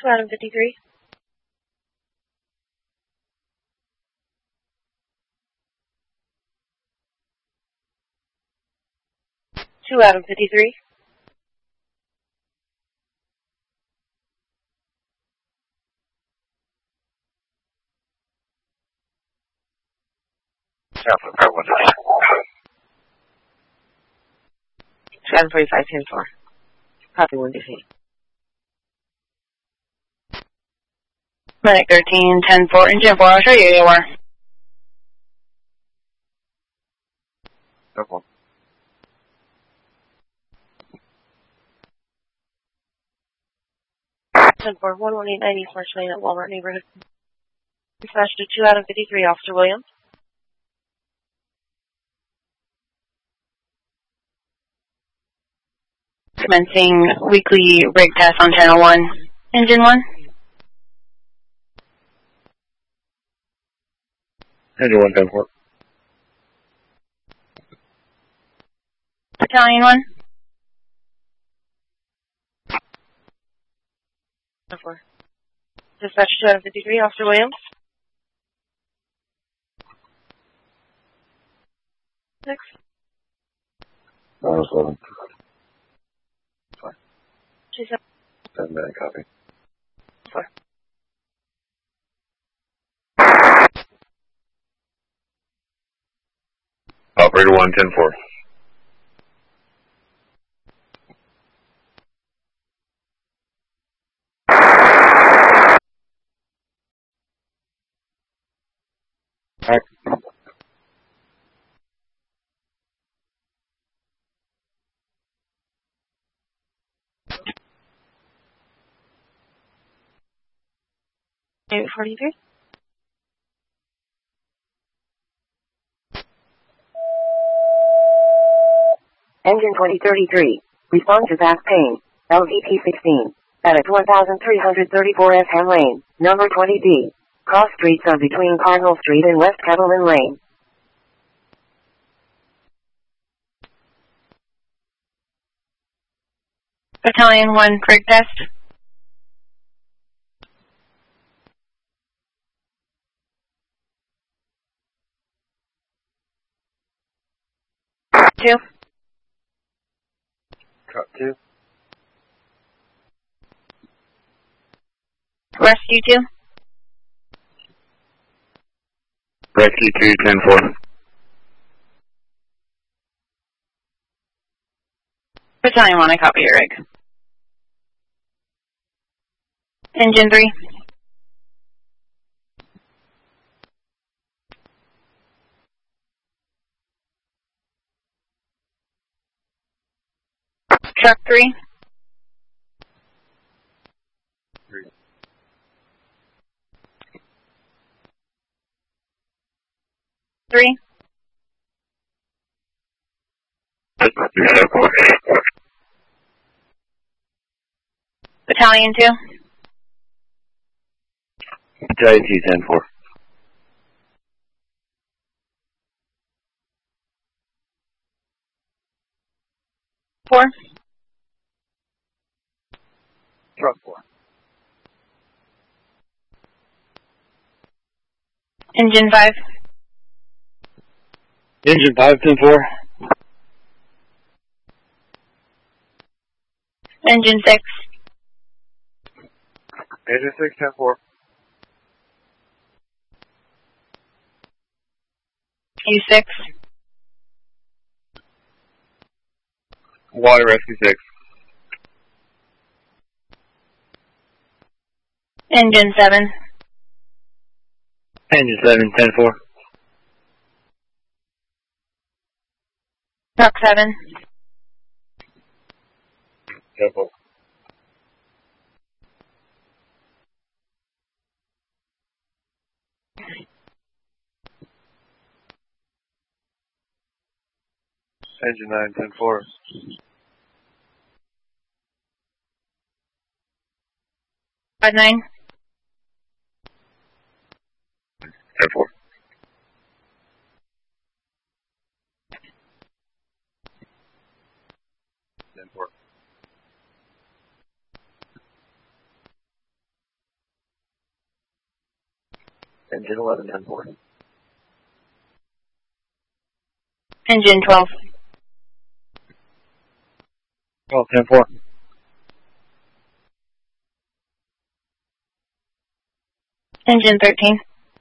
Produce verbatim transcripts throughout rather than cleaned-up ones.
two Adam fifty-three. two Adam fifty-three. seven forty-five, ten four. Copy one defeat. Medic thirteen, ten four, engine four, I'll show you you are. ten four. ten four, one one eight ninety, Flash Lane at Walmart neighborhood. Dispatch to two Adam fifty-three, Officer Williams. Commencing weekly rig test on channel one. Engine one. Engine one, ten four. Battalion one. ten four. Dispatch two Adam fifty-three, Officer Williams. Six. nine seven. two seven. ten minute copy. four. Operator one, ten four. Alright. eight forty-three. Engine twenty thirty-three. Respond to back pain. L V P sixteen. At a one thousand three hundred thirty-four S Ham Lane, number twenty D. Cross streets are between Cardinal Street and West Kettleman Lane. Battalion one, rig test. Two. Cut two. Rescue two. Rescue two, ten four. Battalion one, I copy your rig. Engine three. Truck three. Three. Three. Battalion two. Battalion two, ten four. Four. Truck four. Engine five. Engine five, ten four. Engine six. Engine six, ten four. U six. Water Rescue six. Engine seven. Engine seven, ten four. Truck seven. ten four. Engine nine, ten four. Five nine. ten four. ten four. Engine eleven ten four. Engine twelve. twelve ten four. Engine thirteen.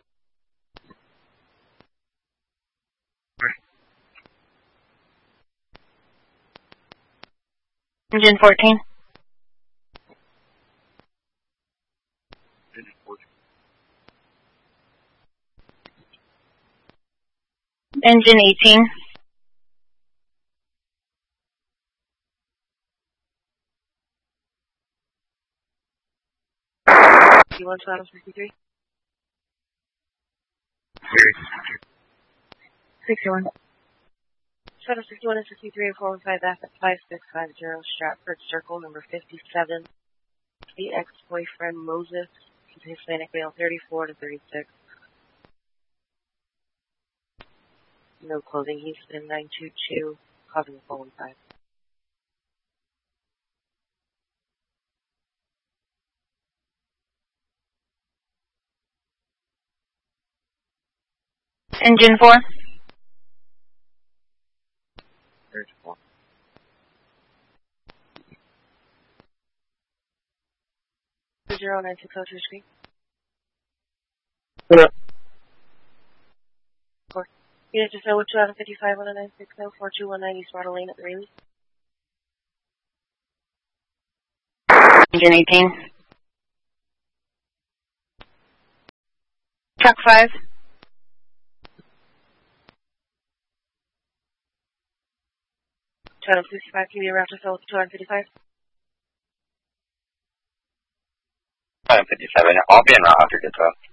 Engine fourteen. Engine fourteen. Engine eighteen. fifty-one, Stratos fifty-three. sixty-one. Stratos fifty-one and fifty-three and four one five back at five six five zero Stratford Circle, number fifty-seven. The ex-boyfriend Moses, Hispanic male, thirty-four to thirty-six. No clothing. He's in nine two two, causing four one five. Engine four. Engine four. zero nine six zero two screen. Yeah. Four. Unit just over two out of fifty-five on a nine six zero four two one nine East Water Lane at the Rayleigh. Engine eighteen. Truck five. two out of fifty-five, can you be around to fill with two out of fifty-five? fifty-seven. I'll be in route after good twelve.